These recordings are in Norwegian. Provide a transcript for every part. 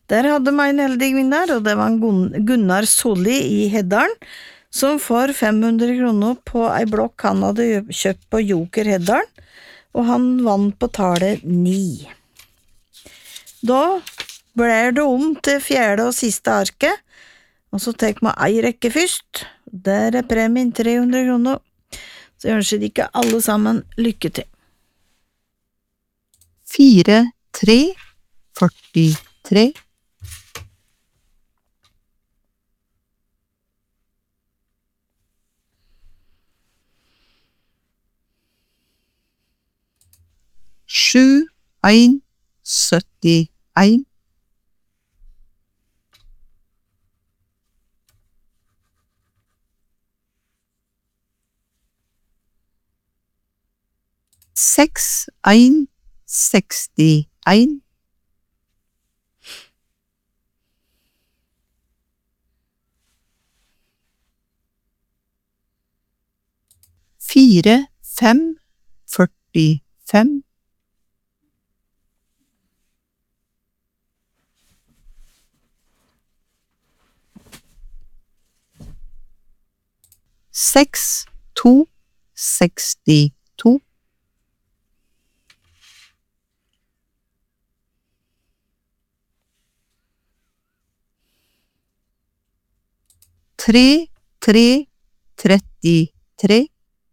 Der hadde meg en heldig vinner, og det var en Gunnar Solli i Heddalen, som får 500 kroner på ei blokk han hadde kjøpt på Joker Heddalen, og han vant på tallet 9. Da blir det om til fjerde og siste arket, og så tek man ei rekke først. Der premien 300 kroner. Så jeg ønsker ikke alle sammen lykke til. 4, 3, 43. 7, 1, 71. 6, 1, 61. 4, 5, 45. 6, 2, 62. 3, 3, 33.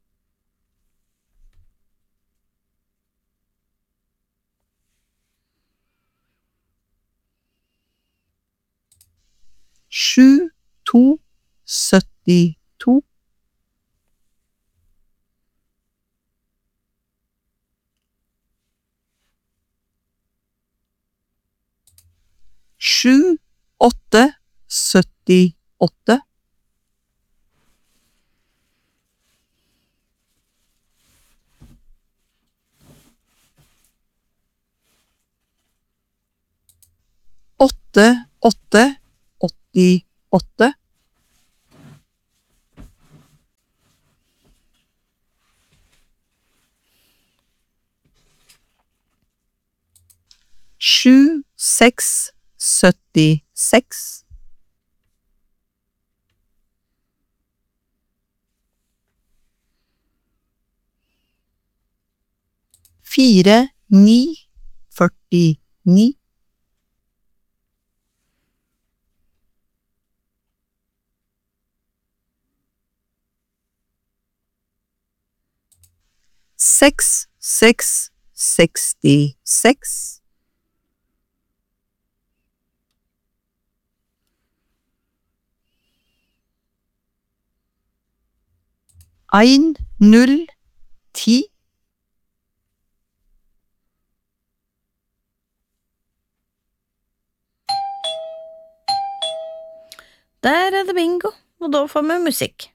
7, 2, 72. 7, 8, 78. 8, 8, 88. 7, 6, 76. 4, 9, 49. 6, 6, 66. 1, 0, 10. Der det bingo, og da får vi musikk.